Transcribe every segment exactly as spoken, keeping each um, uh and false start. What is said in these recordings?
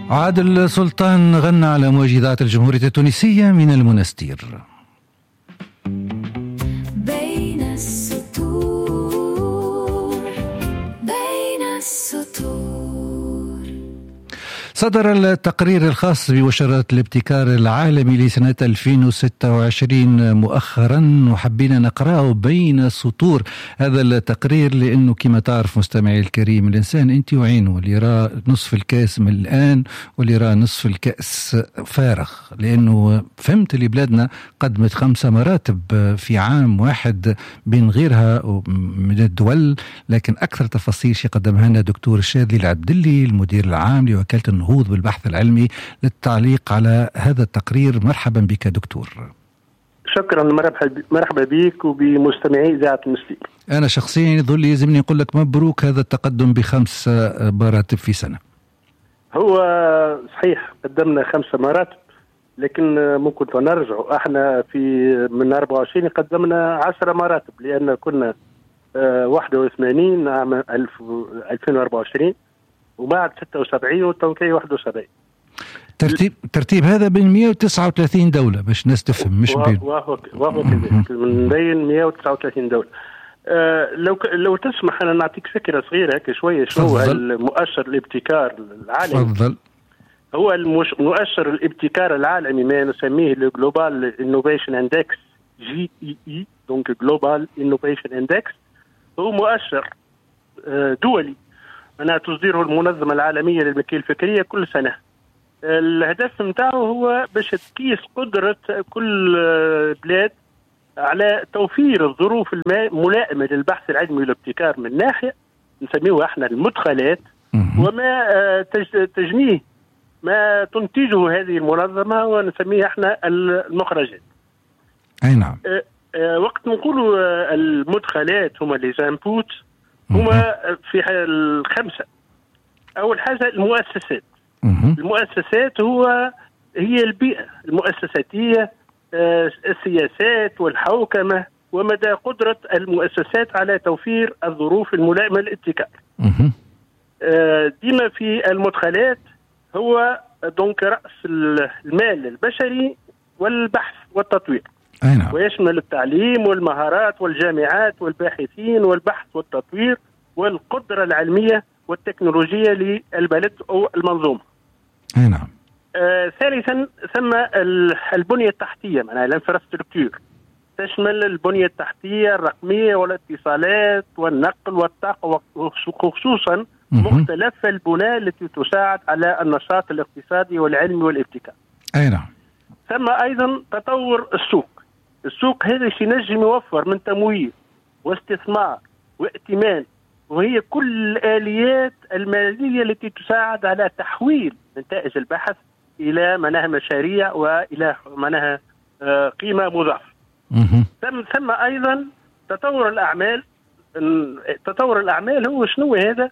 عادل سلطان غنى على أمواج إذاعة الجمهورية التونسية من المنستير. بين السطور بين السطور. صدر التقرير الخاص بوشرة الابتكار العالمي لسنة ألفين وستة وعشرين مؤخرا، وحبينا نقرأه بين السطور. هذا التقرير لأنه كما تعرف مستمعي الكريم، الإنسان أنت وعينه، اللي يرى نصف الكاس من الآن واللي يرى نصف الكأس فارغ، لأنه فهمت اللي بلادنا قدمت خمسة مراتب في عام واحد بين غيرها من الدول، لكن أكثر تفاصيل شي قدمها لنا دكتور الشاذلي العبدلي المدير العام لوكالة النهوض بالبحث العلمي للتعليق على هذا التقرير. مرحبا بك دكتور. شكرا، مرحبا مرحبا بك وبمستمعي إذاعة المستير. أنا شخصيا يظل يلزمني أقول لك مبروك هذا التقدم بخمس مراتب في سنة. هو صحيح قدمنا خمسة مراتب، لكن ممكن نرجع احنا في من أربعة وعشرين قدمنا عشرة مراتب، لأن كنا واحد وثمانين عام ألفين وأربعة وعشرين وبعد ستة وسبعين والتوكي واحد وسبعين. ترتيب ترتيب هذا بين مئة وتسعة وثلاثين دولة باش الناس تفهم، مش بين وهو وهو كذلك من بين مئة وتسعة وثلاثين دولة. آه لو ك... لو تسمح انا نعطيك فكرة صغيرة هيك شوية شو هو المؤشر الابتكار العالمي. تفضل. هو المش... مؤشر الابتكار العالمي ما نسميه الجلوبال انوفيشن اندكس جي اي اي، دونك جلوبال انوفيشن اندكس. هو مؤشر آه دولي أنا تصدره المنظمة العالمية للملكية الفكرية كل سنة. الهدف متاعه هو باش تقيس قدرة كل بلاد على توفير الظروف الملائمة للبحث العلمي والابتكار من ناحية نسميه احنا المدخلات، وما تجنيه ما تنتجه هذه المنظمة ونسميه احنا المخرجات. أي نعم. وقت نقول المدخلات هما لي زانبوت هما في الخمسة. أول حاجة المؤسسات. المؤسسات هو هي البيئة المؤسساتية، السياسات والحوكمة ومدى قدرة المؤسسات على توفير الظروف الملائمة للابتكار. ديما في المدخلات هو دونك رأس المال البشري والبحث والتطوير، ويشمل التعليم والمهارات والجامعات والباحثين والبحث والتطوير والقدرة العلمية والتكنولوجية للبلد أو المنظومة. نعم. آه ثالثا ثم البنية التحتية، معناها الانفراستركتور، تشمل البنية التحتية الرقمية والاتصالات والنقل والطاقة، وخصوصا مختلف البنى التي تساعد على النشاط الاقتصادي والعلمي والابتكار. أي نعم. ثم أيضا تطور السوق. السوق هذا شيء نجم يوفر من تمويل واستثمار وائتمان، وهي كل الآليات المالية التي تساعد على تحويل نتائج البحث إلى معناها مشاريع وإلى معناها قيمة مضافة. ثم ثم أيضا تطور الأعمال. تطور الأعمال هو شنو هذا؟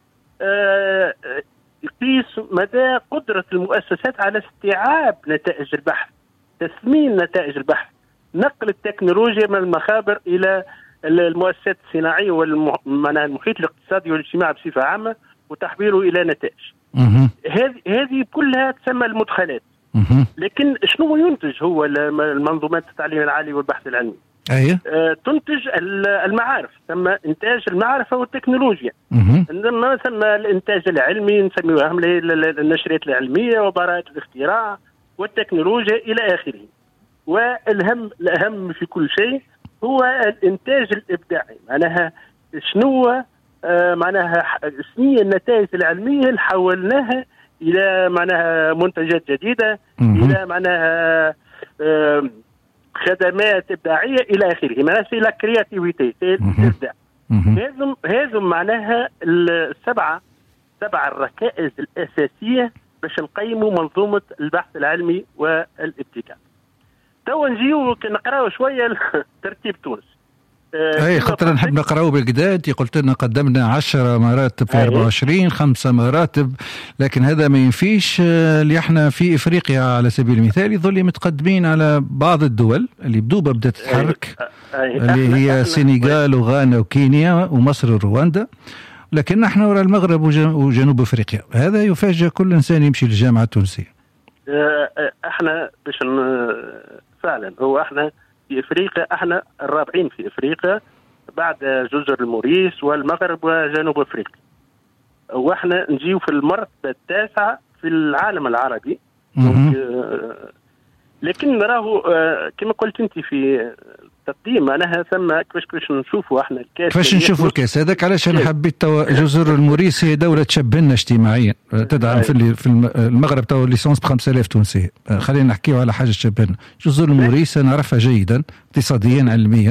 يقيس مدى قدرة المؤسسات على استيعاب نتائج البحث، تثمين نتائج البحث، نقل التكنولوجيا من المخابر إلى المؤسسات الصناعية والمحيط الاقتصادي والاجتماعي بصفة عامة وتحويله إلى نتائج. هذه هذه كلها تسمى المدخلات. لكن شنو ينتج هو المنظومات التعليم العالي والبحث العلمي؟ أيه؟ آه تنتج المعارف، ثم إنتاج المعرفة والتكنولوجيا. عندما ثم الإنتاج العلمي نسميه النشريات العلمية وبراءة الاختراع والتكنولوجيا إلى آخره. والأهم الأهم في كل شيء هو الإنتاج الإبداعي، معناها شنو آه معناها شنو النتائج العلمية اللي حولناها إلى معناها منتجات جديدة، إلى معناها آه خدمات إبداعية إلى آخره، معناها سي لا كرياتيفيتي، سي الإبداع. هذم هذم معناها السبعة سبع الركائز الأساسية باش نقيموا منظومة البحث العلمي والابتكار. تو نجيو نقراو شوية ترتيب تونس. اي خاطر نحب نقراو بالكدا. انت قلت لنا قدمنا عشرة مراتب في أربعة وعشرين، خمسة مراتب، لكن هذا ما ينفيش اللي احنا في افريقيا على سبيل المثال يظل متقدمين على بعض الدول اللي بدو بدات تتحرك، اللي هي السنغال وغانا وكينيا ومصر ورواندا، لكن نحن وراء المغرب وجنوب افريقيا. هذا يفاجئ كل انسان يمشي للجامعه التونسيه. احنا باش فعلا هو احنا في افريقيا، احنا الرابعين في افريقيا بعد جزر الموريس والمغرب وجنوب افريقيا، واحنا نجيو في المرتبه التاسعه في العالم العربي. لكن نراه كما قلت انت في التقديم معناها ثم كيفاش كيفاش نشوفوا احنا الكاس، كيفاش نشوفوا الكاس هذاك. علاش انا حبيت جزر الموريس هي دوله تشبهنا اجتماعيا، تدعم في في المغرب تو ليسونس ب خمسة آلاف تونسي. خلينا نحكيو على حاجه تشبهنا. جزر الموريس نعرفها جيدا اقتصاديا علميا،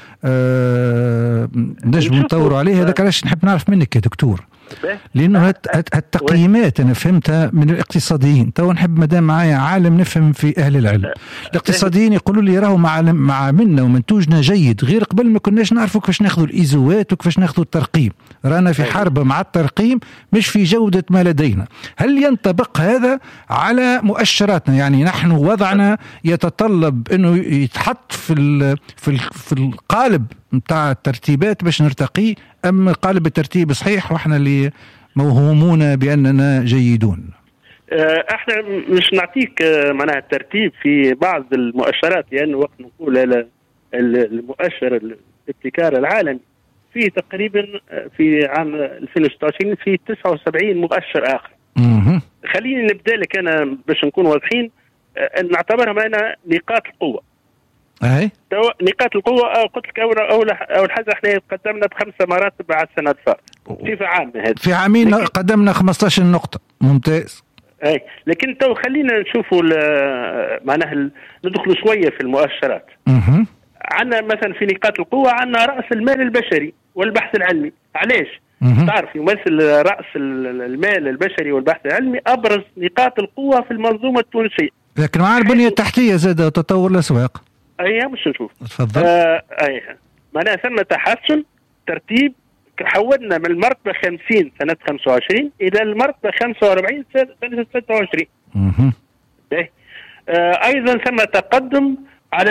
أه نجم نطوروا عليه. هذاك علاش نحب نعرف منك يا دكتور، لانه هالتقييمات انا فهمتها من الاقتصاديين. تو نحب مدام معايا عالم نفهم في اهل العلم. الاقتصاديين يقولوا لي راهو مع مع منا ومنتوجنا جيد، غير قبل ما كناش نعرفوا كيفاش ناخذوا الايزوات وكيفاش ناخذوا الترقيم. رانا في حرب مع الترقيم مش في جوده ما لدينا. هل ينطبق هذا على مؤشراتنا؟ يعني نحن وضعنا يتطلب انه يتحط في في في القالب نتاع الترتيبات باش نرتقي، أم قالب الترتيب صحيح وإحنا اللي موهومون بأننا جيدون؟ احنا مش نعطيك معناها الترتيب في بعض المؤشرات، لأنه يعني وقت نقول على المؤشر الابتكار العالمي في تقريبا في عام ألفين وستة وعشرين في تسعة وسبعين مؤشر آخر. مه. خليني نبدأ لك أنا باش نكون واضحين، نعتبرها معنا نقاط القوة. أي نقاط القوة قلت لك أول أول أول حاجة احنا قدمنا بخمسة مراتب بعد السنة الفائتة في عام هذا. في عامين قدمنا خمسة عشر نقطة، ممتاز. أي لكن تو خلينا نشوفوا معناها ندخلوا شوية في المؤشرات. اها عندنا مثلا في نقاط القوة عندنا رأس المال البشري والبحث العلمي. علاش؟ تعرف يمثل رأس المال البشري والبحث العلمي أبرز نقاط القوة في المنظومة التونسية. لكن مع البنية التحتية زاد تطور الأسواق. ايوه مش نشوف. تفضل. آه ايوه معناها ثم تحسن ترتيب. حولنا من المرتبه خمسين سنه خمسة وعشرين الى المرتبه خمسة وأربعين سنه ستة وعشرين. اها آه ايضا ثم تقدم على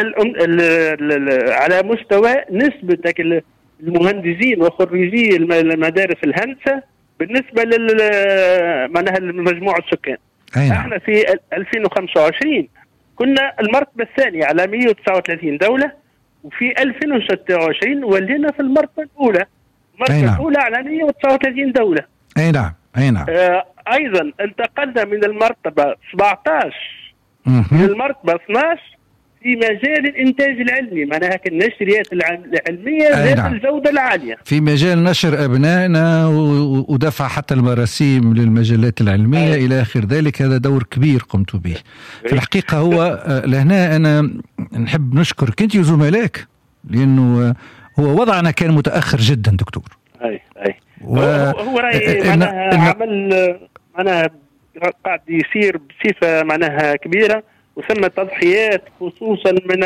على مستوى نسبه المهندسين وخريجي المدارس الهندسه بالنسبه لل معناها مجموع السكان. أينا. احنا في ألفين وخمسة وعشرين كنا المرتبة الثانية على مئة وتسعة وثلاثين دولة، وفي ألفين وستة وعشرين ولينا في المرتبة الأولى. المرتبة الأولى على مئة وتسعة وثلاثين دولة. أي نعم أي نعم. آه أيضا انتقلنا من المرتبة سبعة عشر من المرتبة اثني عشر في مجال الإنتاج العلمي، معناها النشريات العلمية ذات نعم. الجودة العالية في مجال نشر أبنائنا ودفع حتى المراسيم للمجلات العلمية أي. إلى آخر ذلك. هذا دور كبير قمت به أي. في الحقيقة هو لهنا أنا نحب نشكرك أنت وزملائك، لأنه هو وضعنا كان متأخر جدا دكتور. أي أي و... هو رأيي معناها عمل معناها قاعد يصير بصفة معناها كبيرة، وثم تضحيات خصوصا من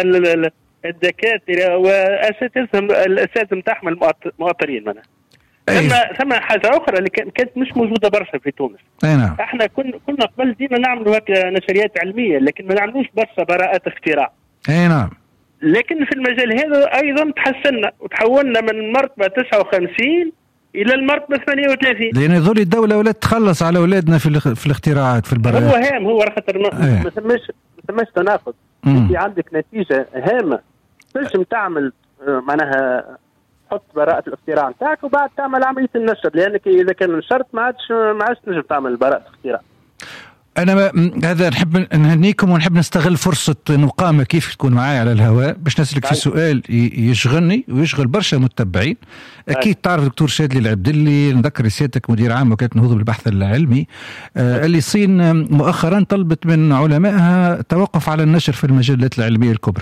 الدكاتره واساتذتهم الاساتذه نتاعهم المؤطرين. معناها ثم ثم حاجه اخرى اللي كانت مش موجوده برشا في تونس. نعم. احنا كنا كنا قبل ديما نعملوا هكا نشريات علميه، لكن ما نعملوش برشا براءات اختراع. اي نعم. لكن في المجال هذا ايضا تحسنا وتحولنا من المرتبه تسعة وخمسين الى المرتبه ثمانية وثلاثين. لان يظل الدوله ولا تخلص على اولادنا في في الاختراعات في البراءات. هو هام هو خاطر ما ثماش ما ثماش تناقض. انت عندك نتيجه هامه تنجم تعمل معناها تحط براءة الاختراع نتاعك وبعد تعمل عملية النشر، لأنك إذا كان نشرت ما عادش ما عادش تنجم تعمل براءة اختراع. أنا ما هذا نحب نهنيكم ونحب نستغل فرصة نقامة كيف تكون معايا على الهواء باش نسألك في سؤال يشغلني ويشغل برشا متبعين. أكيد تعرف دكتور شادلي العبدلي، نذكر سيادتك مدير عام وكالة النهوض بالبحث العلمي، آه اللي الصين مؤخرا طلبت من علمائها توقف على النشر في المجلات العلمية الكبرى،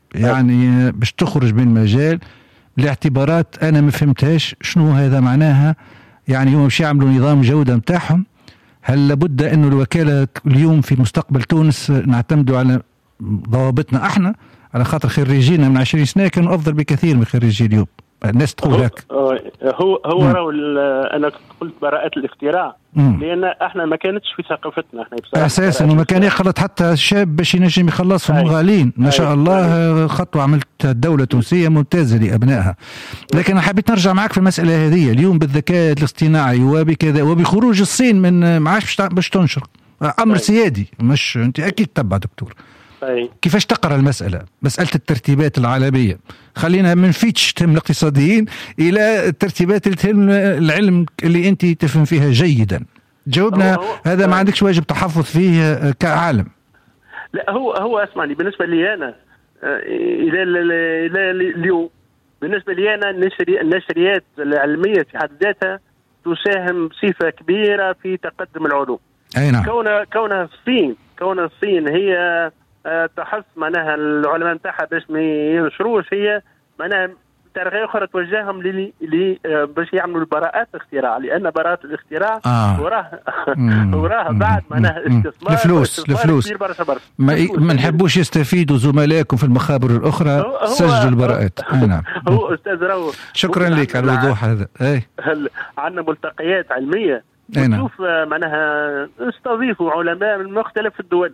يعني باش تخرج من مجال لاعتبارات أنا ما فهمتهاش شنو هذا معناها. يعني هم مش يعملوا نظام جودة متاعهم. هل لابد أن الوكالة اليوم في مستقبل تونس نعتمدوا على ضوابطنا احنا على خاطر خريجينا من عشرين سنة كانوا أفضل بكثير من خريجي اليوم؟ الناس تقول هيك. هو هو راهو انا قلت براءة الاختراع مم. لان احنا ما كانتش في ثقافتنا احنا بصراحه اساسا وما كان يخلط حتى شاب باش ينجم يخلصهم غالين ما شاء الله. خطوه عملت الدوله التونسيه ممتازه لابنائها. لكن انا حبيت نرجع معك في المساله هذه اليوم بالذكاء الاصطناعي وبكذا وبخروج الصين من ما عادش باش تنشر امر سيادي. مش انت اكيد تبع دكتور أي. كيفاش تقرأ المسألة مسألة الترتيبات العالمية؟ خلينا من فيتش تهم الاقتصاديين إلى الترتيبات اللي تهم العلم اللي أنت تفهم فيها جيدا. جاوبنا هو هو هذا ما عندكش واجب تحفظ فيه كعالم؟ لا هو هو اسمعني بالنسبة لي أنا إلى إلى اليوم بالنسبة لي أنا النشريات العلمية في حد ذاتها تساهم بصفة كبيرة في تقدم العلوم. أي نعم. كونها كونها الصين كون الصين هي تحس معناها العلماء نتاعها باش ما ينشروش هي معناها بطريقه اخرى توجههم لي لي باش يعملوا البراءات الاختراع لان براءات الاختراع آه. وراه وراه بعد معناها استثمار الفلوس الفلوس ما, ما نحبوش يستفيدوا زملائكم في المخابر الاخرى سجلوا البراءات. هو, نعم. هو استاذ راهو شكرا لك على الوضوح هذا. اي عندنا ملتقيات علميه نشوف معناها نستضيفوا علماء من مختلف الدول.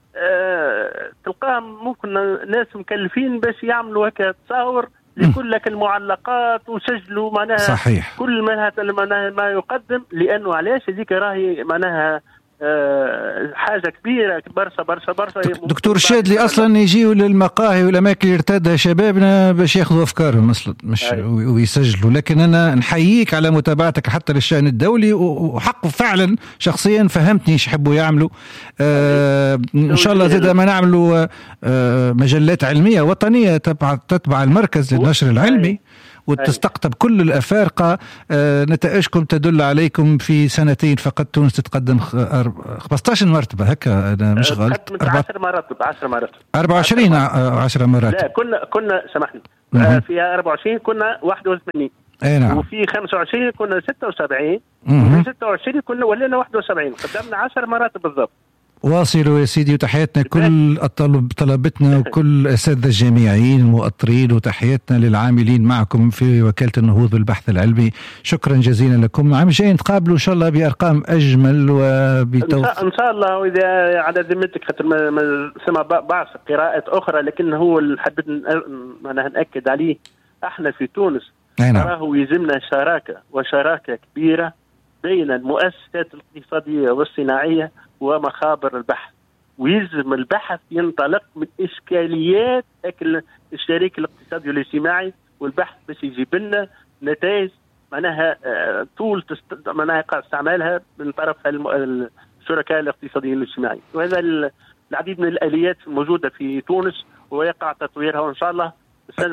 أه تلقاهم ممكن ناس مكلفين باش يعملوا هكا تصاور لكل لك المعلقات وسجلوا معناها صحيح. كل ما ما يقدم لانه علاش هذيك راهي معناها أه حاجه كبيره برشا برشا برشا. دكتور شادلي اصلا يجيوا للمقاهي والاماكن اللي يرتادها شبابنا باش ياخذوا افكارهم اصلا مش أي. ويسجلوا. لكن انا نحييك على متابعتك حتى للشأن الدولي وحق فعلا شخصيا فهمتني ايش يحبوا يعملوا. آه ان شاء الله زاد ما نعملوا آه مجلات علميه وطنيه تتبع تتبع المركز للنشر العلمي وتستقطب كل الأفارقة. آه نتائجكم تدل عليكم في سنتين فقط تونس تتقدم خمسطعش مرتبة هكا أنا مش غلط. عشر مراتب عشر مراتب أربعة وعشرين عشر مراتب. لا كنا كنا سامحني آه في أربعة وعشرين كنا واحد وثمانين. اي نعم. وفي خمسة وعشرين كنا ستة وسبعين وفي ستة وعشرين كنا ولينا واحد وسبعين قدمنا عشر مراتب بالضبط. واصلوا يا سيدي وتحياتنا كل الطلب طلبتنا وكل الأساتذة الجامعيين المؤطرين وتحياتنا للعاملين معكم في وكالة النهوض بالبحث العلمي. شكرا جزيلا لكم. عام جاي نتقابلوا إن شاء الله بأرقام أجمل وبتوفيق إن شاء الله. وإذا على ذمتك خاطر ما سمع بعض قراءات أخرى لكن هو اللي حبيت أنا نأكد عليه احنا في تونس راهو يلزمنا شراكة وشراكة كبيرة بين المؤسسات الاقتصادية والصناعية ومخابر البحث. ويلزم البحث ينطلق من إشكاليات الشريك الاقتصادي والاجتماعي والبحث باش يجيب لنا نتائج معناها طول تست... معناها يقع استعمالها من طرف الشركاء الاقتصاديين والاجتماعيين. وهذا العديد من الآليات موجودة في تونس ويقع تطويرها وإن شاء الله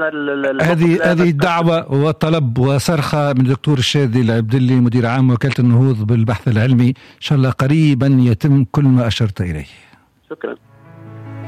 هذه هذه دعوة وطلب وصرخة من الدكتور الشاذلي العبدلي مدير عام وكالة النهوض بالبحث العلمي. إن شاء الله قريبا يتم كل ما أشرت إليه. شكرا.